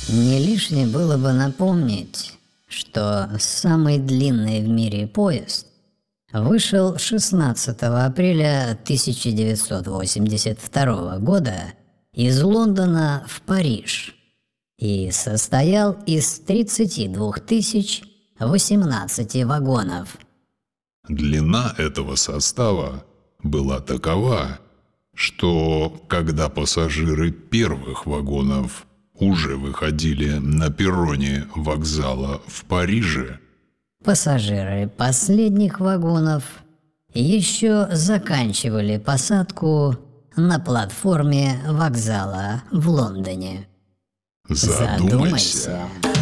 Не лишнее было бы напомнить, что самый длинный в мире поезд вышел 16 апреля 1982 года из Лондона в Париж и состоял из 32 018 вагонов. Длина этого состава была такова, что когда пассажиры первых вагонов уже выходили на перроне вокзала в Париже, пассажиры последних вагонов еще заканчивали посадку на платформе вокзала в Лондоне. задумайся.